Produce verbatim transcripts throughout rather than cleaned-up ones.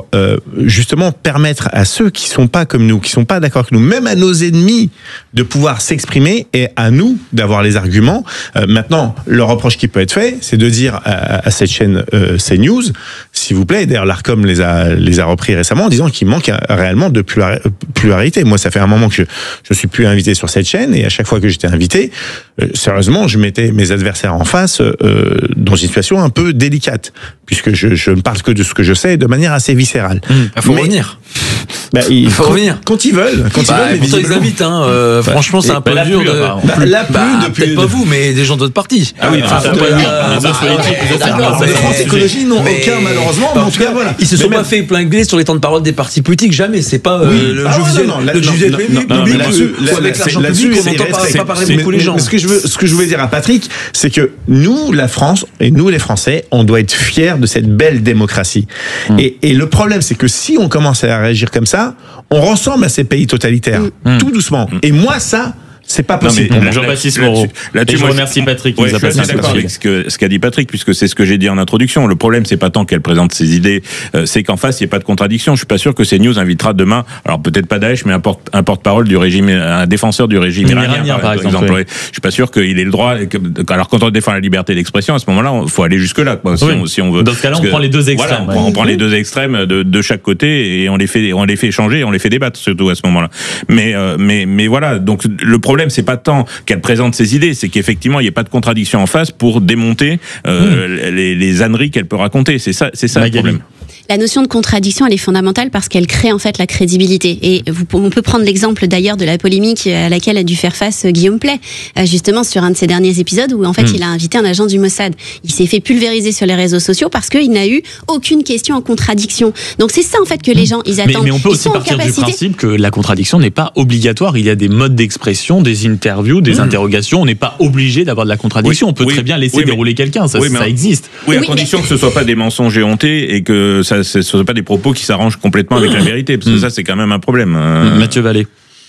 euh, justement permettre à ceux qui sont pas comme nous, qui sont pas d'accord avec nous, même à nos ennemis, de pouvoir s'exprimer et à nous d'avoir les arguments. Euh, maintenant, le reproche qui peut être fait, c'est de dire à, à cette chaîne euh, CNews, s'il vous plaît, d'ailleurs l'Arcom les a, les a repris récemment en disant qu'il manque réellement de pluralité. Moi, ça fait un moment que je, je suis plus invité sur cette chaîne et à chaque fois que j'étais invité, euh, sérieusement, je mettais mes adversaires en face euh, dans une situation un peu délicate, puisque je, je ne parle que de ce que je sais de manière assez viscérale. Il mmh, faut Mais, revenir. Bah, il faut quand, revenir. Quand ils veulent. Quand bah, ils veulent, pourtant ils invitent. Hein, euh, bah, franchement, c'est un peu bah, dur. Plus, de... bah, bah, la pluie bah, depuis. Peut-être pas vous, mais des gens d'autres partis. Ah oui, enfin, ça pas, oui. Euh, bah, D'accord, mais France Écologie n'ont aucun, malheureusement. En tout cas, voilà. Ils se sont mais pas fait épingler sur les temps de parole des partis politiques. Jamais. C'est pas oui. le ah jeu ouais, visuel. non, non, le jeu visuel public. Avec l'argent public, on n'entend pas parler beaucoup les gens. Ce que je veux, ce que je voulais dire à Patrick, c'est que nous, la France et nous, les Français, on doit être fiers de cette belle démocratie. Mm. Et, et le problème, c'est que si on commence à réagir comme ça, on ressemble à ces pays totalitaires, mm. tout doucement. Mm. Et moi, ça, c'est pas possible. Non, mais, Jean-Baptiste Moreau. Là-dessus, je remercie Patrick. Ouais, je suis assez d'accord avec ce que ce qu'a dit Patrick, puisque c'est ce que j'ai dit en introduction. Le problème, c'est pas tant qu'elle présente ses idées, euh, c'est qu'en face, il n'y a pas de contradiction. Je suis pas sûr que CNews invitera demain, alors peut-être pas Daesh, mais un, porte, un porte-parole du régime, un défenseur du régime iranien, iranien, par, par exemple. exemple. Oui. Je suis pas sûr qu'il ait le droit. Que, alors quand on défend la liberté d'expression, à ce moment-là, il faut aller jusque-là, quoi, si, oui. on, si on veut. Dans ce cas-là, on que, prend les deux extrêmes. Voilà, on, on prend les deux extrêmes de, de chaque côté et on les fait, on les fait échanger, on les fait débattre surtout à ce moment-là. Mais, euh, mais, mais voilà. Donc le problème, c'est pas tant qu'elle présente ses idées, c'est qu'effectivement il n'y a pas de contradiction en face pour démonter euh, mmh. les, les âneries qu'elle peut raconter. C'est ça, c'est ça le problème. La notion de contradiction, elle est fondamentale parce qu'elle crée en fait la crédibilité. Et vous, on peut prendre l'exemple d'ailleurs de la polémique à laquelle a dû faire face Guillaume Pley, justement sur un de ses derniers épisodes où en fait mmh. il a invité un agent du Mossad. Il s'est fait pulvériser sur les réseaux sociaux parce qu'il n'a eu aucune question en contradiction. Donc c'est ça en fait que les gens ils attendent. Mais, mais on peut aussi partir capacité... du principe que la contradiction n'est pas obligatoire. Il y a des modes d'expression, des interviews, des mmh. interrogations. On n'est pas obligé d'avoir de la contradiction. Oui, on peut oui, très bien laisser oui, dérouler quelqu'un. Ça, oui, ça existe. Oui, à oui, condition mais... que ce soit pas des mensonges éhontés et que ça ce ne sont pas des propos qui s'arrangent complètement avec la vérité, parce que mmh. ça, c'est quand même un problème. Euh... Mathieu Vallée.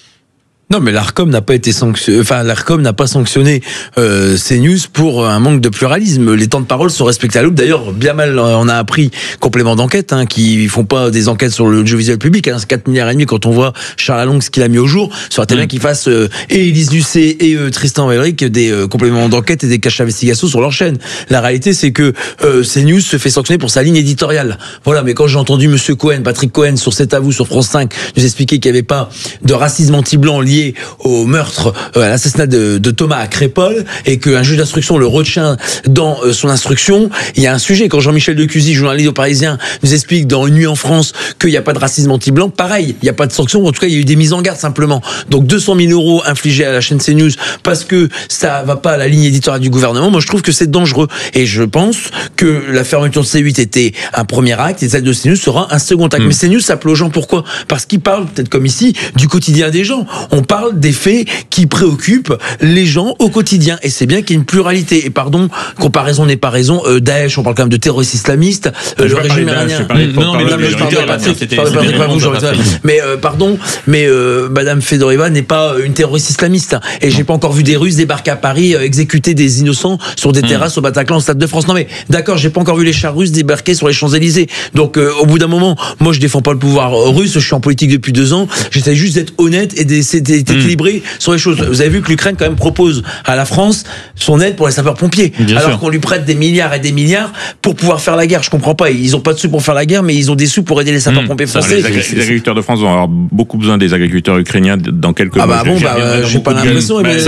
Non, mais l'Arcom n'a pas été sanctionné, enfin, l'Arcom n'a pas sanctionné euh, CNews pour un manque de pluralisme. Les temps de parole sont respectés à l'aube. D'ailleurs, bien mal, on a appris complément d'enquête, hein, qui font pas des enquêtes sur le jeu visuel public, hein, c'est quatre milliards et demi quand on voit Charles Along, ce qu'il a mis au jour. Ça aurait été bien qu'il fasse euh, et Élise Lucet et euh, Tristan Vellerick des euh, compléments d'enquête et des caches d'investigation sur leur chaîne. La réalité, c'est que euh, CNews se fait sanctionner pour sa ligne éditoriale. Voilà, mais quand j'ai entendu Monsieur Cohen, Patrick Cohen, sur C'est à vous, sur France cinq, nous expliquer qu'il n'y avait pas de racisme anti-blanc lié au meurtre, euh, à l'assassinat de, de Thomas à Crépol, et qu'un juge d'instruction le retient dans euh, son instruction, il y a un sujet. Quand Jean-Michel Decuzy, journaliste au Parisien, nous explique dans Une nuit en France qu'il n'y a pas de racisme anti-blanc, pareil, il n'y a pas de sanction, en tout cas il y a eu des mises en garde simplement. Donc deux cent mille euros infligés à la chaîne CNews parce que ça va pas à la ligne éditoriale du gouvernement, moi je trouve que c'est dangereux. Et je pense que la fermeture de C huit était un premier acte et celle de CNews sera un second acte. Mmh. Mais CNews s'appelle aux gens pourquoi ? Parce qu'ils parlent, peut-être comme ici, du quotidien des gens. On parle des faits qui préoccupent les gens au quotidien. Et c'est bien qu'il y ait une pluralité. Et pardon, comparaison n'est pas raison. Euh, Daesh, on parle quand même de terroristes islamistes. Euh, le régime iranien. Non, mais je parle pas de vous. Mais euh, pardon, mais euh, Madame Fedoreva n'est pas une terroriste islamiste. Et j'ai pas encore vu des Russes débarquer à Paris, euh, exécuter des innocents sur des terrasses au Bataclan, au Stade de France. Non mais d'accord, j'ai pas encore vu les chars russes débarquer sur les Champs-Élysées. Donc euh, au bout d'un moment, moi je défends pas le pouvoir russe. Je suis en politique depuis deux ans. J'essaie juste d'être honnête et d'être équilibré sur les choses. Vous avez vu que l'Ukraine quand même propose à la France son aide pour les sapeurs-pompiers, bien alors sûr. Qu'on lui prête des milliards et des milliards pour pouvoir faire la guerre. Je comprends pas. Ils ont pas de sous pour faire la guerre, mais ils ont des sous pour aider les sapeurs-pompiers mmh. français. Les, agré- les agriculteurs de France vont avoir beaucoup besoin des agriculteurs ukrainiens dans quelques mois. Ah bah bon, bah, j'ai pas l'impression. Parce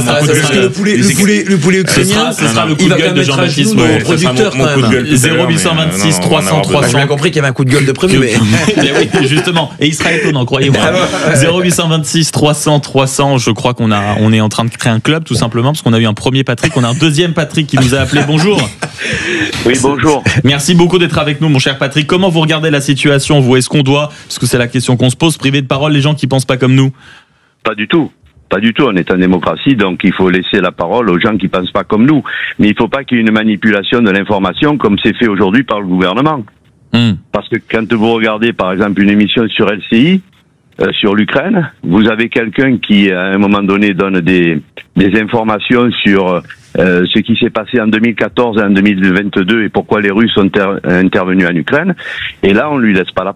que le poulet, le poulet, le poulet ukrainien, ce sera le coup de gueule de Jean-Baptiste Moreau, producteur quand même. zéro huit cent vingt-six trois cents trois cents. J'ai bien compris qu'il y avait un coup de gueule de prévu, mais oui, justement. Et il sera étonnant, croyez-moi. zéro huit cent vingt-six trois cents trois cents. Je crois qu'on a, on est en train de créer un club tout simplement parce qu'on a eu un premier Patrick, on a un deuxième Patrick qui nous a appelé. Bonjour. Oui, bonjour. Merci beaucoup d'être avec nous, mon cher Patrick. Comment vous regardez la situation, vous ? Est-ce qu'on doit, parce que c'est la question qu'on se pose, priver de parole les gens qui pensent pas comme nous ? Pas du tout. Pas du tout. On est en démocratie, donc il faut laisser la parole aux gens qui pensent pas comme nous. Mais il faut pas qu'il y ait une manipulation de l'information comme c'est fait aujourd'hui par le gouvernement. Mmh. Parce que quand vous regardez, par exemple, une émission sur L C I, Euh, sur l'Ukraine, vous avez quelqu'un qui, à un moment donné, donne des, des informations sur euh, ce qui s'est passé en deux mille quatorze et en deux mille vingt-deux et pourquoi les Russes sont inter- intervenus en Ukraine. Et là, on lui laisse pas la